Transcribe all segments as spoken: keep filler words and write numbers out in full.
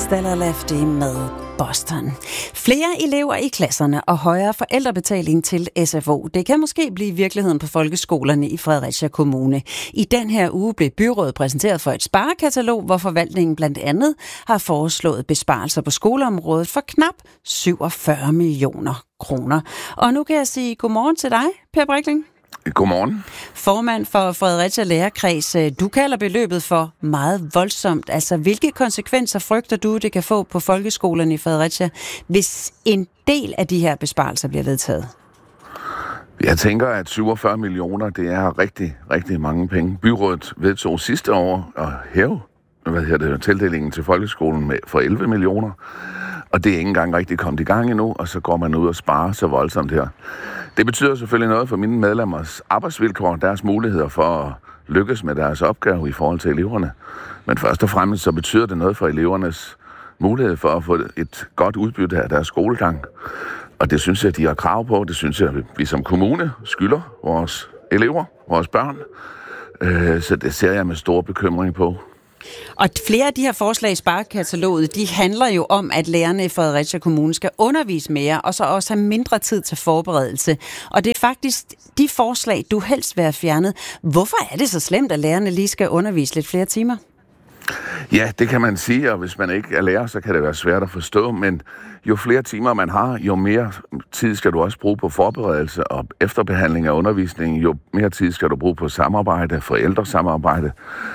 Stella Lefty med Boston. Flere elever i klasserne og højere forældrebetaling til S F O. Det kan måske blive virkeligheden på folkeskolerne i Fredericia Kommune. I den her uge blev byrådet præsenteret for et sparekatalog, hvor forvaltningen blandt andet har foreslået besparelser på skoleområdet for knap syvogfyrre millioner kroner. Og nu kan jeg sige godmorgen til dig, Per Brikling. Godmorgen. Formand for Fredericia Lærerkreds. Du kalder beløbet for meget voldsomt. Altså, hvilke konsekvenser frygter du, det kan få på folkeskolerne i Fredericia, hvis en del af de her besparelser bliver vedtaget? Jeg tænker, at syvogfyrre millioner, det er rigtig, rigtig mange penge. Byrådet vedtog sidste år at hæve hvad hedder det, tildelingen til folkeskolen med for elleve millioner. Og det er ikke engang rigtig kommet i gang endnu, og så går man ud og sparer så voldsomt her. Det betyder selvfølgelig noget for mine medlemmers arbejdsvilkår, deres muligheder for at lykkes med deres opgave i forhold til eleverne. Men først og fremmest så betyder det noget for elevernes mulighed for at få et godt udbytte af deres skolegang. Og det synes jeg, de har krav på. Det synes jeg, vi som kommune skylder vores elever, vores børn. Så det ser jeg med stor bekymring på. Og flere af de her forslag i sparekataloget, de handler jo om, at lærerne i Fredericia Kommune skal undervise mere, og så også have mindre tid til forberedelse. Og det er faktisk de forslag, du helst vil have fjernet. Hvorfor er det så slemt, at lærerne lige skal undervise lidt flere timer? Ja, det kan man sige, og hvis man ikke er lærer, så kan det være svært at forstå, men jo flere timer man har, jo mere tid skal du også bruge på forberedelse og efterbehandling af undervisningen, jo mere tid skal du bruge på samarbejde, forældresamarbejde,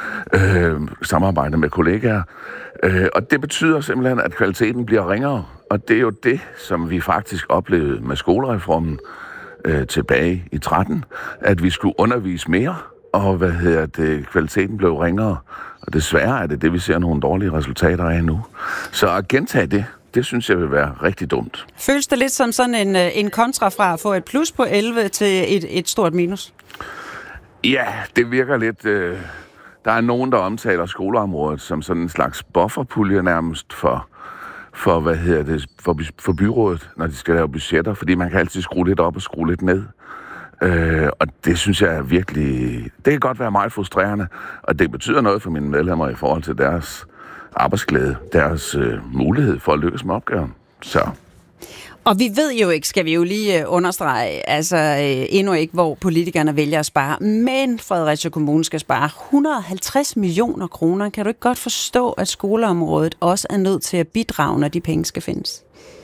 øh, samarbejde med kollegaer, øh, og det betyder simpelthen, at kvaliteten bliver ringere, og det er jo det, som vi faktisk oplevede med skolereformen øh, tilbage i tretten, at vi skulle undervise mere, og hvad hedder det, kvaliteten blev ringere. Og desværre er det det, vi ser nogle dårlige resultater af nu. Så at gentage det, det synes jeg vil være rigtig dumt. Føles det lidt som sådan en, en kontra fra at få et plus på elleve til et, et stort minus? Ja, det virker lidt... Øh, der er nogen, der omtaler skoleområdet som sådan en slags bufferpulje nærmest for, for, hvad hedder det, for, for byrådet, når de skal lave budgetter, fordi man kan altid skrue lidt op og skrue lidt ned. Øh, og det synes jeg er virkelig... Det kan godt være meget frustrerende, og det betyder noget for mine medlemmer i forhold til deres arbejdsglæde, deres øh, mulighed for at lykkes med opgaven. Så... Og vi ved jo ikke, skal vi jo lige understrege, altså øh, endnu ikke, hvor politikerne vælger at spare, men Fredericia Kommune skal spare et hundrede og halvtreds millioner kroner. Kan du ikke godt forstå, at skoleområdet også er nødt til at bidrage, når de penge skal findes?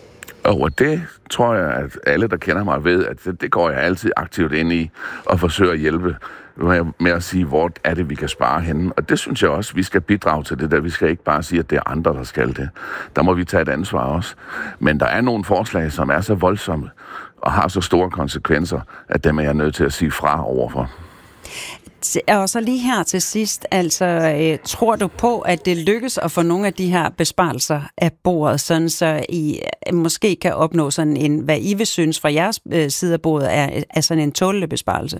Og det tror jeg, at alle, der kender mig, ved, at det, det går jeg altid aktivt ind i og forsøger at hjælpe med, med at sige, hvor er det, vi kan spare henne. Og det synes jeg også, vi skal bidrage til det der. Vi skal ikke bare sige, at det er andre, der skal det. Der må vi tage et ansvar også. Men der er nogle forslag, som er så voldsomme og har så store konsekvenser, at dem er jeg nødt til at sige fra overfor. Og så lige her til sidst, altså øh, tror du på, at det lykkes at få nogle af de her besparelser af bordet, sådan så I øh, måske kan opnå sådan en, hvad I vil synes fra jeres øh, side af bordet, er, er sådan en tålelig besparelse?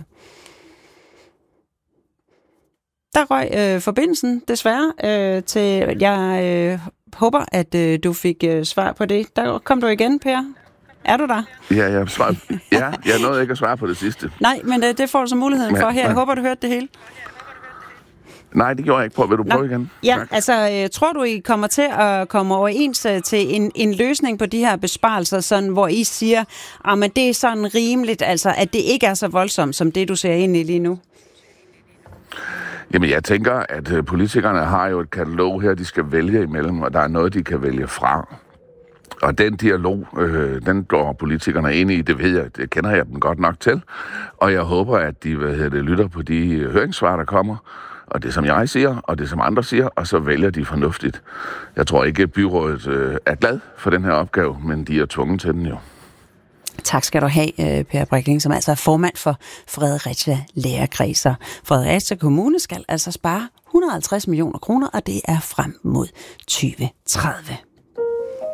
Der røg øh, forbindelsen desværre øh, til, jeg øh, håber, at øh, du fik øh, svar på det. Der kom du igen, Per. Er du der? Ja, jeg, svar... ja, jeg nåede ikke at svare på det sidste. Nej, men øh, det får du så muligheden for her. Jeg håber, du hørte det hele. Nej, det gjorde jeg ikke. Prøv, vil du prøve igen? Ja, tak. Altså, øh, tror du, I kommer til at komme overens øh, til en, en løsning på de her besparelser, sådan, hvor I siger, at ah, det er sådan rimeligt, altså, at det ikke er så voldsomt, som det, du ser ind i lige nu? Jamen, jeg tænker, at øh, politikerne har jo et katalog her, de skal vælge imellem, og der er noget, de kan vælge fra. Og den dialog, øh, den går politikerne ind i, det ved jeg, det kender jeg dem godt nok til. Og jeg håber, at de hvad hedder det, lytter på de høringssvar, der kommer, og det som jeg siger, og det som andre siger, og så vælger de fornuftigt. Jeg tror ikke, at byrådet øh, er glad for den her opgave, men de er tvunget til den jo. Tak skal du have, Per Brikling, som altså er formand for Fredericia Lærerkredser. Fredericia Kommune skal altså spare et hundrede og halvtreds millioner kroner, og det er frem mod tyve tredive.